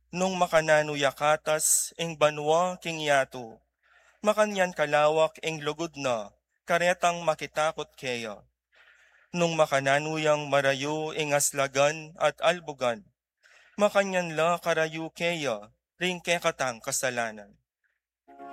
Nung makanano yakatas ing banwa king yato, makanyan kalawak ing lugod na, karetang makitakot keya. Nung makananuyang marayo ing aslagan at albugan, makanyan la karayo keya, ring kekatang kasalanan.